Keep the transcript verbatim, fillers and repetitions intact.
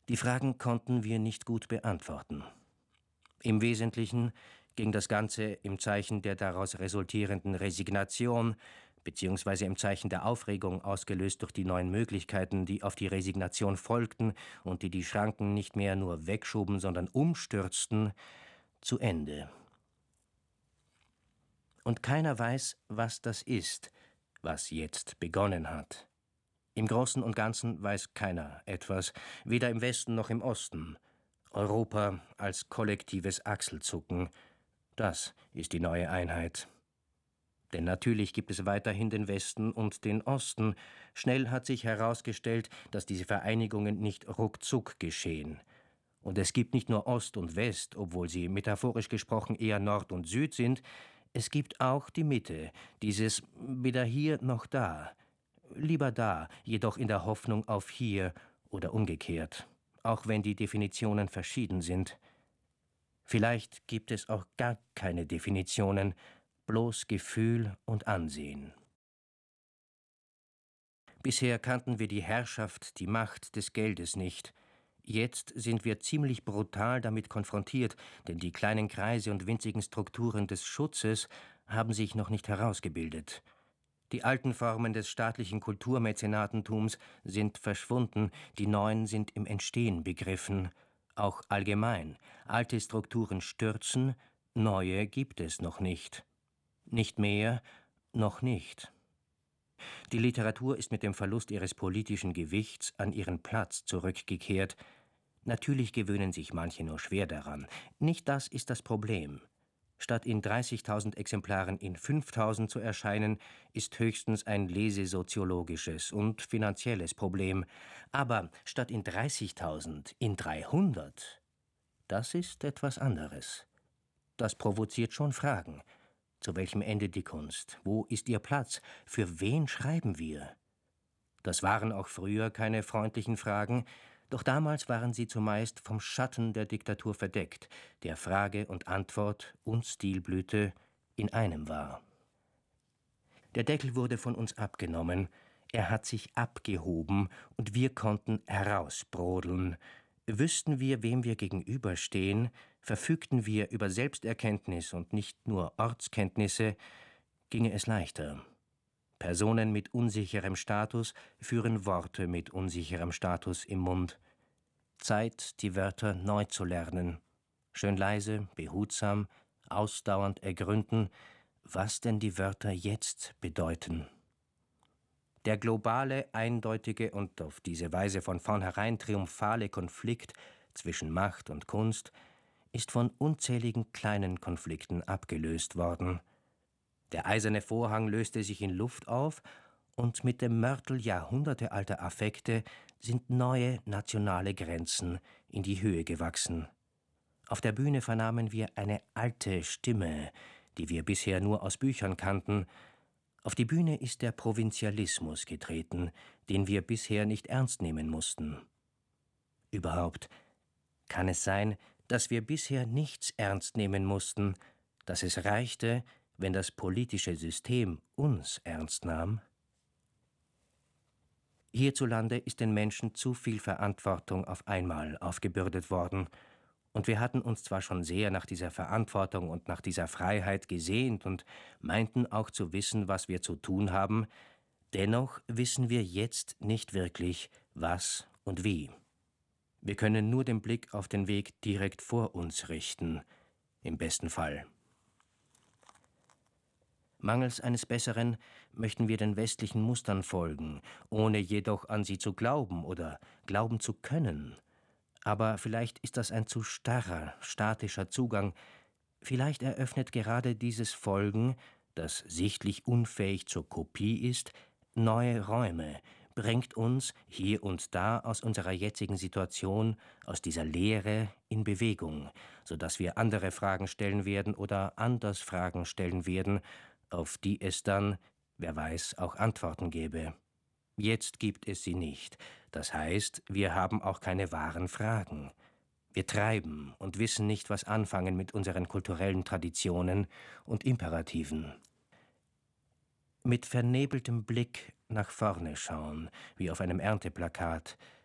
Die Fragen konnten wir nicht gut beantworten. Im Wesentlichen ging das Ganze im Zeichen der daraus resultierenden Resignation beziehungsweise im Zeichen der Aufregung, ausgelöst durch die neuen Möglichkeiten, die auf die Resignation folgten und die die Schranken nicht mehr nur wegschoben, sondern umstürzten, zu Ende. Und keiner weiß, was das ist, was jetzt begonnen hat. Im Großen und Ganzen weiß keiner etwas, weder im Westen noch im Osten. Europa als kollektives Achselzucken, das ist die neue Einheit. Denn natürlich gibt es weiterhin den Westen und den Osten. Schnell hat sich herausgestellt, dass diese Vereinigungen nicht ruckzuck geschehen. Und es gibt nicht nur Ost und West, obwohl sie metaphorisch gesprochen eher Nord und Süd sind, es gibt auch die Mitte, dieses weder hier noch da. Lieber da, jedoch in der Hoffnung auf hier oder umgekehrt, auch wenn die Definitionen verschieden sind. Vielleicht gibt es auch gar keine Definitionen, bloß Gefühl und Ansehen. Bisher kannten wir die Herrschaft, die Macht des Geldes nicht. Jetzt sind wir ziemlich brutal damit konfrontiert, denn die kleinen Kreise und winzigen Strukturen des Schutzes haben sich noch nicht herausgebildet. Die alten Formen des staatlichen Kulturmäzenatentums sind verschwunden, die neuen sind im Entstehen begriffen. Auch allgemein, alte Strukturen stürzen, neue gibt es noch nicht. Nicht mehr, noch nicht. Die Literatur ist mit dem Verlust ihres politischen Gewichts an ihren Platz zurückgekehrt. Natürlich gewöhnen sich manche nur schwer daran. Nicht das ist das Problem. Statt in dreißigtausend Exemplaren in fünftausend zu erscheinen, ist höchstens ein lesesoziologisches und finanzielles Problem. Aber statt in dreißigtausend in dreihundert, das ist etwas anderes. Das provoziert schon Fragen. Zu welchem Ende die Kunst? Wo ist ihr Platz? Für wen schreiben wir? Das waren auch früher keine freundlichen Fragen, doch damals waren sie zumeist vom Schatten der Diktatur verdeckt, der Frage und Antwort und Stilblüte in einem war. Der Deckel wurde von uns abgenommen, er hat sich abgehoben und wir konnten herausbrodeln. Wüssten wir, wem wir gegenüberstehen, verfügten wir über Selbsterkenntnis und nicht nur Ortskenntnisse, ginge es leichter. Personen mit unsicherem Status führen Worte mit unsicherem Status im Mund. Zeit, die Wörter neu zu lernen. Schön leise, behutsam, ausdauernd ergründen, was denn die Wörter jetzt bedeuten. Der globale, eindeutige und auf diese Weise von vornherein triumphale Konflikt zwischen Macht und Kunst ist von unzähligen kleinen Konflikten abgelöst worden. Der eiserne Vorhang löste sich in Luft auf, und mit dem Mörtel jahrhundertealter Affekte sind neue nationale Grenzen in die Höhe gewachsen. Auf der Bühne vernahmen wir eine alte Stimme, die wir bisher nur aus Büchern kannten. Auf die Bühne ist der Provinzialismus getreten, den wir bisher nicht ernst nehmen mussten. Überhaupt kann es sein, dass wir bisher nichts ernst nehmen mussten, dass es reichte, wenn das politische System uns ernst nahm? Hierzulande ist den Menschen zu viel Verantwortung auf einmal aufgebürdet worden, und wir hatten uns zwar schon sehr nach dieser Verantwortung und nach dieser Freiheit gesehnt und meinten auch zu wissen, was wir zu tun haben, dennoch wissen wir jetzt nicht wirklich, was und wie. Wir können nur den Blick auf den Weg direkt vor uns richten, im besten Fall. Mangels eines Besseren möchten wir den westlichen Mustern folgen, ohne jedoch an sie zu glauben oder glauben zu können. Aber vielleicht ist das ein zu starrer, statischer Zugang. Vielleicht eröffnet gerade dieses Folgen, das sichtlich unfähig zur Kopie ist, neue Räume, bringt uns hier und da aus unserer jetzigen Situation, aus dieser Leere in Bewegung, sodass wir andere Fragen stellen werden oder anders Fragen stellen werden, auf die es dann, wer weiß, auch Antworten gäbe. Jetzt gibt es sie nicht. Das heißt, wir haben auch keine wahren Fragen. Wir treiben und wissen nicht, was anfangen mit unseren kulturellen Traditionen und Imperativen. Mit vernebeltem Blick nach vorne schauen, wie auf einem Ernteplakat,